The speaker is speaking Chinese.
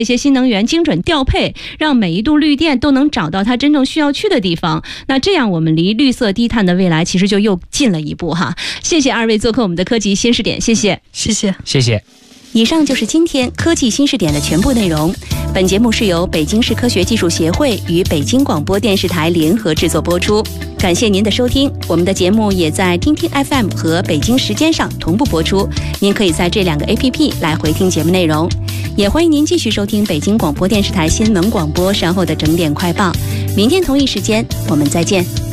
一些新能源精准调配，让每一度绿电都能找到它真正需要去的地方。那这样我们离绿色低碳的未来其实就又近了一步哈。谢谢二位做客我们的科技新视点，谢谢。 谢谢。 谢谢。 以上就是今天科技新视点的全部内容。本节目是由北京市科学技术协会与北京广播电视台联合制作播出。感谢您的收听，我们的节目也在听听 FM 和北京时间上同步播出，您可以在这2个 APP 来回听节目内容。也欢迎您继续收听北京广播电视台新闻广播稍后的整点快报。明天同一时间我们再见。